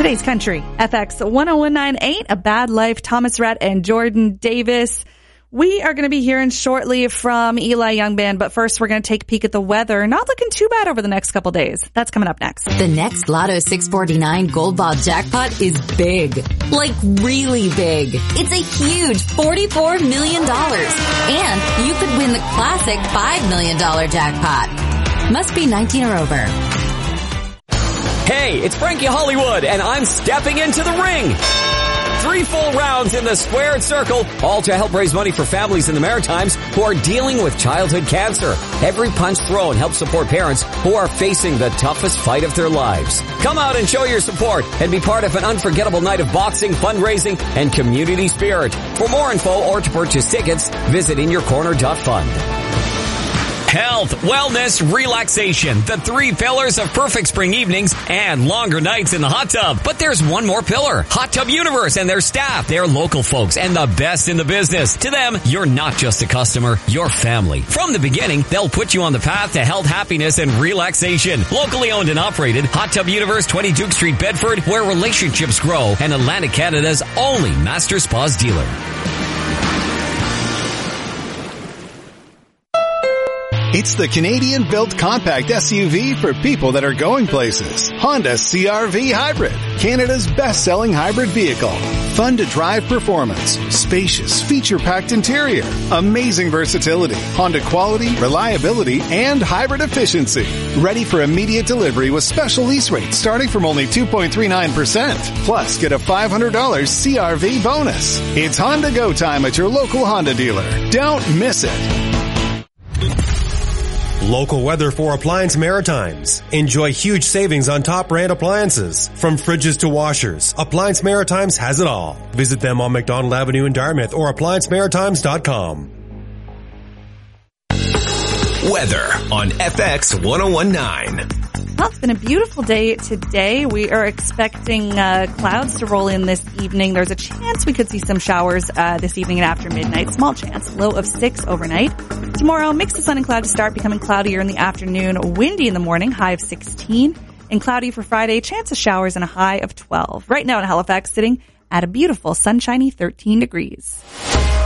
Today's Country, FX 101.98, A Bad Life, Thomas Rhett and Jordan Davis. We are going to be hearing shortly from Eli Young Band, but first we're going to take a peek at the weather. Not looking too bad over the next couple days. That's coming up next. The next Lotto 649 Gold Ball jackpot is big. Like really big. It's a huge $44 million. And you could win the classic $5 million jackpot. Must be 19 or over. Hey, it's Frankie Hollywood, and I'm stepping into the ring. 3 full rounds in the squared circle, all to help raise money for families in the Maritimes who are dealing with childhood cancer. Every punch thrown helps support parents who are facing the toughest fight of their lives. Come out and show your support and be part of an unforgettable night of boxing, fundraising, and community spirit. For more info or to purchase tickets, visit inyourcorner.fund. Health, wellness, relaxation. The 3 pillars of perfect spring evenings and longer nights in the hot tub. But there's one more pillar. Hot Tub Universe and their staff. They're local folks and the best in the business. To them, you're not just a customer, you're family. From the beginning, they'll put you on the path to health, happiness, and relaxation. Locally owned and operated, Hot Tub Universe, 20 Duke Street, Bedford, where relationships grow, and Atlantic Canada's only Master Spas dealer. It's the Canadian-built compact SUV for people that are going places. Honda CR-V Hybrid, Canada's best-selling hybrid vehicle. Fun to drive performance, spacious, feature-packed interior, amazing versatility, Honda quality, reliability, and hybrid efficiency. Ready for immediate delivery with special lease rates starting from only 2.39%. Plus, get a $500 CR-V bonus. It's Honda Go time at your local Honda dealer. Don't miss it. Local weather for Appliance Maritimes. Enjoy huge savings on top brand appliances. From fridges to washers, Appliance Maritimes has it all. Visit them on McDonald Avenue in Dartmouth or appliancemaritimes.com. Weather on FX 101.9. Well, it's been a beautiful day today. We are expecting clouds to roll in this evening. There's a chance we could see some showers this evening and after midnight. Small chance. Low of 6 overnight. Tomorrow, mix of sun and cloud to start, becoming cloudier in the afternoon. Windy in the morning, high of 16. And cloudy for Friday, chance of showers and a high of 12. Right now in Halifax, sitting at a beautiful sunshiny 13 degrees.